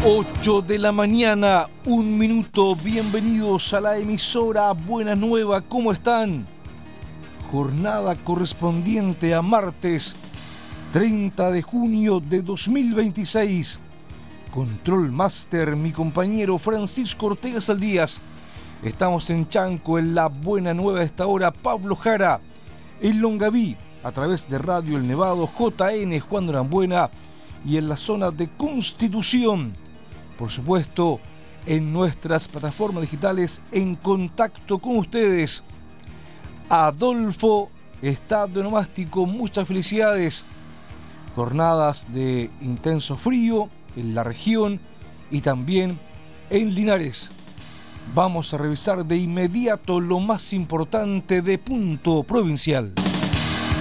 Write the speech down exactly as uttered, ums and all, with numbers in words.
ocho de la mañana, un minuto. Bienvenidos a la emisora Buena Nueva. ¿Cómo están? Jornada correspondiente a martes treinta de junio de dos mil veintiséis. Control Master, mi compañero Francisco Ortega Saldías. Estamos en Chanco, en la Buena Nueva a esta hora. Pablo Jara, en Longaví, a través de Radio El Nevado, J N Juan Norambuena, y en la zona de Constitución. Por supuesto, en nuestras plataformas digitales, en contacto con ustedes. Adolfo, estado onomástico, muchas felicidades. Jornadas de intenso frío en la región y también en Linares. Vamos a revisar de inmediato lo más importante de Punto Provincial.